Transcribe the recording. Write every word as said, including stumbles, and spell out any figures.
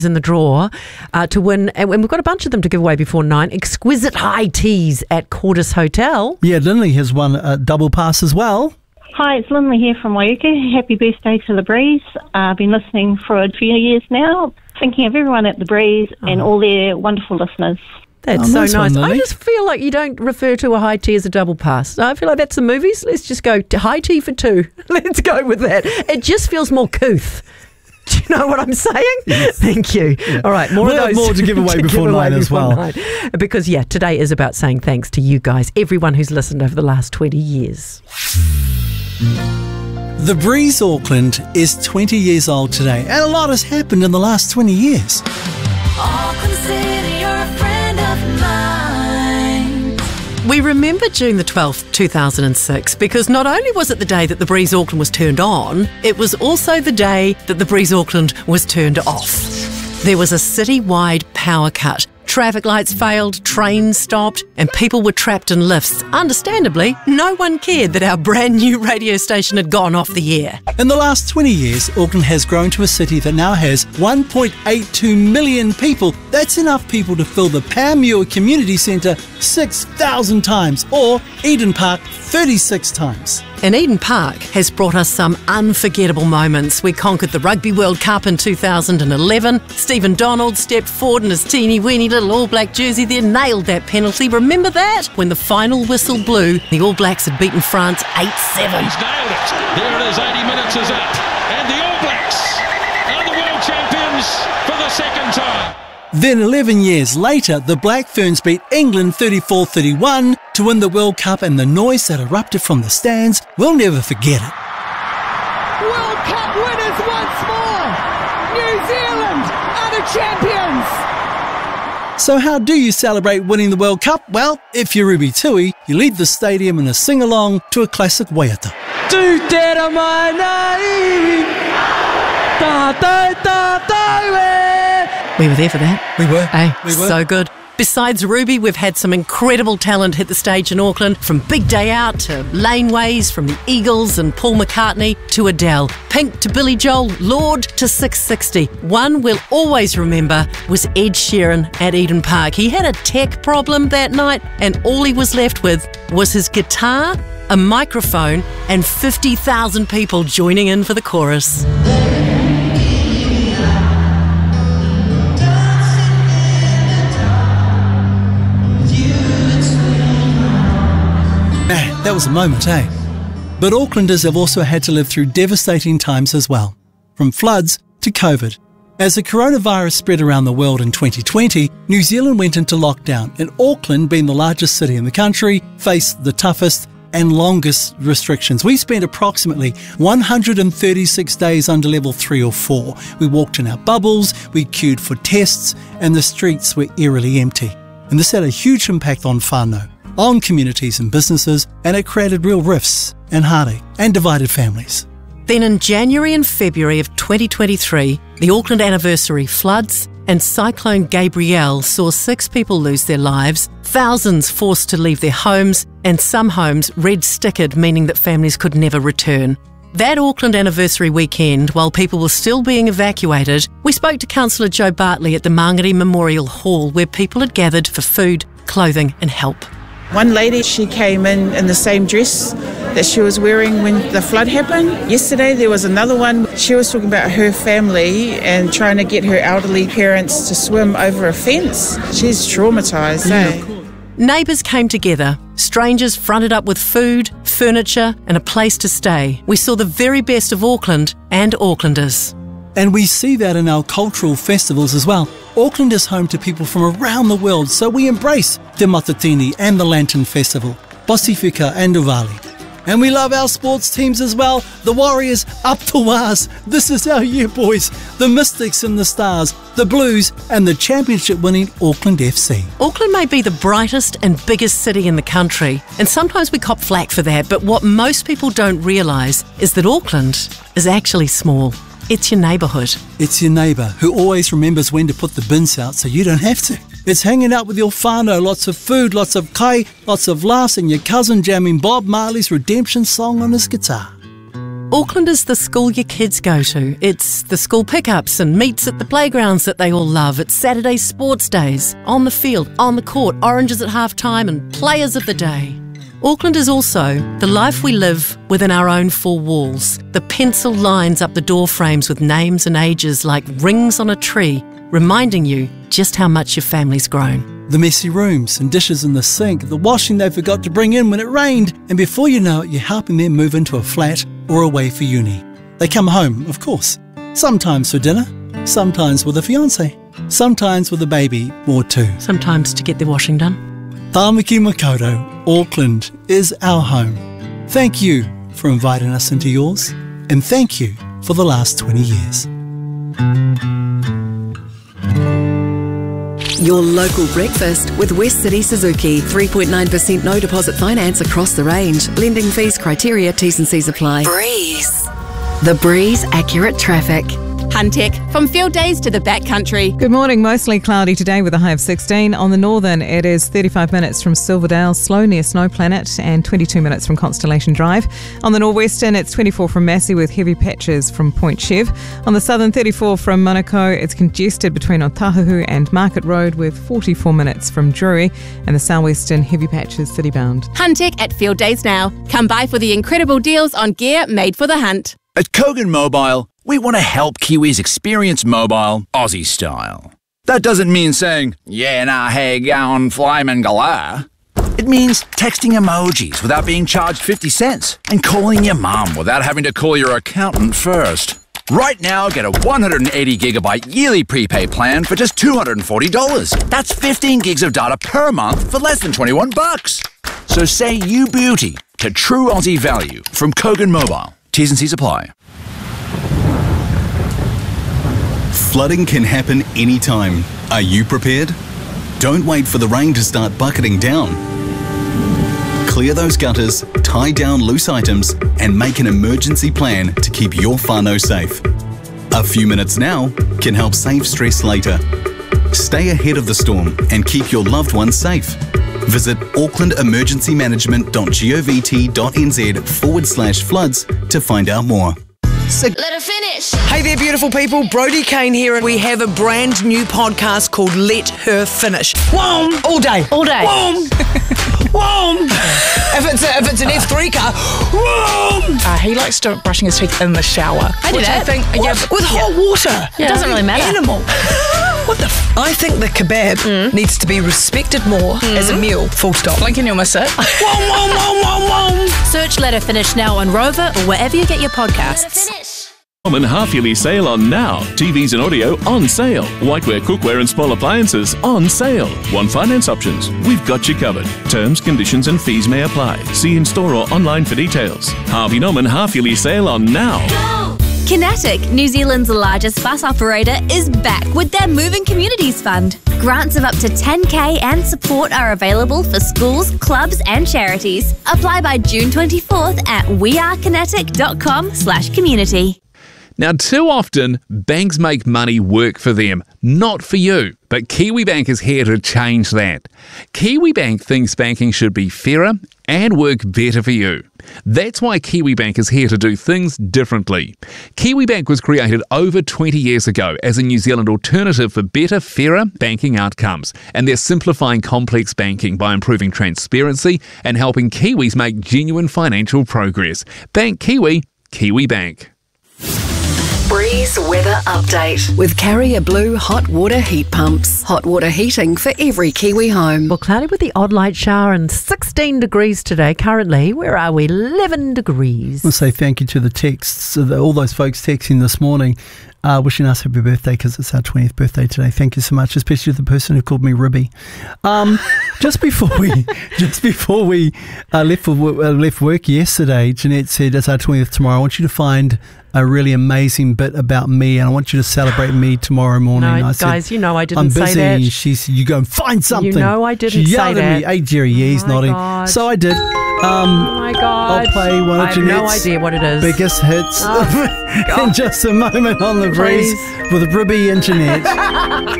in the draw uh, to win, and we've got a bunch of them to give away before nine. Exquisite high teas at Cordis Hotel. Yeah, Lindley has won a double pass as well. Hi, it's Lindley here from Waiuku. Happy birthday to The Breeze. Uh, I've been listening for a few years now, thinking of everyone at The Breeze oh. and all their wonderful listeners. That's oh, so nice. nice. One, I just feel like you don't refer to a high tea as a double pass. I feel like that's the movies. Let's just go to high tea for two. Let's go with that. It just feels more couth. Do you know what I'm saying? Yes. Thank you. Yeah. All right, more we'll of those. more to give away to before give away nine as before well. Nine. Because, yeah, today is about saying thanks to you guys, everyone who's listened over the last twenty years. The Breeze Auckland is twenty years old today, and a lot has happened in the last twenty years. Auckland City, you're a friend of mine. We remember June the twelfth, two thousand six, because not only was it the day that the Breeze Auckland was turned on, it was also the day that the Breeze Auckland was turned off. There was a city-wide power cut. Traffic lights failed, trains stopped, and people were trapped in lifts. Understandably, no one cared that our brand new radio station had gone off the air. In the last twenty years, Auckland has grown to a city that now has one point eight two million people. That's enough people to fill the Paramura Community Centre six thousand times, or Eden Park thirty-six times. And Eden Park has brought us some unforgettable moments. We conquered the Rugby World Cup in two thousand eleven. Stephen Donald stepped forward in his teeny-weeny little All Black jersey there, nailed that penalty. Remember that? When the final whistle blew, the All Blacks had beaten France eight seven. He's nailed it. There it is, eighty minutes is up. And the All Blacks are the world champions for the second time. Then eleven years later, the Black Ferns beat England thirty-four thirty-one to win the World Cup, and the noise that erupted from the stands, we'll never forget it. World Cup winners once more! New Zealand are the champions! So how do you celebrate winning the World Cup? Well, if you're Ruby Tui, you lead the stadium in a sing-along to a classic waiata. We were there for that. We were. Hey, we were. So good. Besides Ruby, we've had some incredible talent hit the stage in Auckland, from Big Day Out to Laneways, from the Eagles and Paul McCartney to Adele, Pink to Billy Joel, Lord to six sixty. One we'll always remember was Ed Sheeran at Eden Park. He had a tech problem that night, and all he was left with was his guitar, a microphone, and fifty thousand people joining in for the chorus. Man, that was a moment, eh? But Aucklanders have also had to live through devastating times as well, from floods to COVID. As the coronavirus spread around the world in twenty twenty, New Zealand went into lockdown, and Auckland, being the largest city in the country, faced the toughest and longest restrictions. We spent approximately one hundred thirty-six days under level three or four. We walked in our bubbles, we queued for tests, and the streets were eerily empty. And this had a huge impact on whānau, on communities and businesses, and it created real rifts and heartache and divided families. Then in January and February of twenty twenty-three, the Auckland anniversary floods and Cyclone Gabrielle saw six people lose their lives, thousands forced to leave their homes, and some homes red-stickered, meaning that families could never return. That Auckland anniversary weekend, while people were still being evacuated, we spoke to Councillor Joe Bartley at the Mangere Memorial Hall, where people had gathered for food, clothing and help. One lady, she came in in the same dress that she was wearing when the flood happened. Yesterday there was another one. She was talking about her family and trying to get her elderly parents to swim over a fence. She's traumatised, yeah, eh? Neighbours came together. Strangers fronted up with food, furniture and a place to stay. We saw the very best of Auckland and Aucklanders. And we see that in our cultural festivals as well. Auckland is home to people from around the world, so we embrace Te Matatini and the Lantern Festival, Pasifika and Diwali. And we love our sports teams as well. The Warriors, up to Waz. This is our year, boys. The Mystics and the Stars, the Blues and the championship-winning Auckland F C. Auckland may be the brightest and biggest city in the country, and sometimes we cop flack for that, but what most people don't realise is that Auckland is actually small. It's your neighbourhood. It's your neighbour who always remembers when to put the bins out so you don't have to. It's hanging out with your whānau, lots of food, lots of kai, lots of laughs, and your cousin jamming Bob Marley's Redemption song on his guitar. Auckland is the school your kids go to. It's the school pickups and meets at the playgrounds that they all love. It's Saturday sports days, on the field, on the court, oranges at half time and players of the day. Auckland is also the life we live within our own four walls. The pencil lines up the door frames with names and ages like rings on a tree, reminding you just how much your family's grown. The messy rooms and dishes in the sink, the washing they forgot to bring in when it rained, and before you know it, you're helping them move into a flat or away for uni. They come home, of course, sometimes for dinner, sometimes with a fiancé, sometimes with a baby or two. Sometimes to get their washing done. Tāmaki Makaurau, Auckland is our home. Thank you for inviting us into yours, and thank you for the last twenty years. Your local breakfast with West City Suzuki. three point nine percent no deposit finance across the range. Lending fees, criteria, T's and C's apply. Breeze. The Breeze Accurate Traffic. Huntec, from field days to the backcountry. Good morning. Mostly cloudy today with a high of sixteen. On the northern, it is thirty-five minutes from Silverdale, slow near Snow Planet, and twenty-two minutes from Constellation Drive. On the northwestern, it's twenty-four from Massey with heavy patches from Point Chev. On the southern, thirty-four from Manukau. It's congested between Otahuhu and Market Road with forty-four minutes from Drury. And the southwestern, heavy patches city-bound. Huntec at field days now. Come by for the incredible deals on gear made for the hunt. At Kogan Mobile, we want to help Kiwis experience mobile Aussie style. That doesn't mean saying, yeah, nah, hey, gown, flyman galah. It means texting emojis without being charged fifty cents and calling your mum without having to call your accountant first. Right now, get a one hundred eighty gigabyte yearly prepaid plan for just two hundred forty dollars. That's fifteen gigs of data per month for less than twenty-one bucks. So say you beauty to true Aussie value from Kogan Mobile. T's and C's apply. Flooding can happen anytime. Are you prepared? Don't wait for the rain to start bucketing down. Clear those gutters, tie down loose items, and make an emergency plan to keep your whānau safe. A few minutes now can help save stress later. Stay ahead of the storm and keep your loved ones safe. Visit aucklandemergencymanagement.govt.nz forward slash floods to find out more. Let her finish. Hey there, beautiful people. Brody Kane here, and we have a brand new podcast called Let Her Finish. Whoom! All day. All day. Whoom! Whoom! If it's a, if it's an F three car, whoom! Uh, he likes to brushing his teeth in the shower. I do which that. I think, yeah, What? with hot Yeah. water. It doesn't really matter. Animal. What the f- I think the kebab Mm. needs to be respected more as a meal. Full stop. Blink and you'll miss it. Whoom, whoom, whoom, whoom, whoom. Search Let Her Finish now on Rover or wherever you get your podcasts. Common half-yearly sale on Now. T Vs and audio on sale. Whiteware, cookware and small appliances on sale. One finance options. We've got you covered. Terms, conditions and fees may apply. See in-store or online for details. Harvey Norman half-yearly sale on Now. Kinetic, New Zealand's largest bus operator, is back with their Moving Communities Fund. Grants of up to ten K and support are available for schools, clubs and charities. Apply by June twenty-fourth at wearekinetic.com slash community. Now, too often, banks make money work for them, not for you. But Kiwibank is here to change that. Kiwibank thinks banking should be fairer and work better for you. That's why Kiwibank is here to do things differently. Kiwibank was created over twenty years ago as a New Zealand alternative for better, fairer banking outcomes. And they're simplifying complex banking by improving transparency and helping Kiwis make genuine financial progress. Bank Kiwi, Kiwibank. Breeze Weather Update with Carrier Blue Hot Water Heat Pumps. Hot water heating for every Kiwi home. Well, cloudy with the odd light shower and sixteen degrees today. Currently, where are we? eleven degrees. I want to say thank you to the texts, uh, the, all those folks texting this morning, uh, wishing us happy birthday because it's our twentieth birthday today. Thank you so much, especially the person who called me Ribby. Um, just before we, just before we uh, left for uh, left work yesterday, Jeanette said it's our twentieth tomorrow. I want you to find a really amazing bit about me, and I want you to celebrate me tomorrow morning. No, I guys, said, you know I didn't I'm say busy. that. She said, you go and find something. You know I didn't she say yelled that. at me. Hey, Jerry, yeah, he's Oh, nodding. God. So I did. Um, Oh my God. I'll play one of I have Jeanette's no idea what it is. biggest hits Oh, in just a moment on the breeze Please. with Ribby and Jeanette.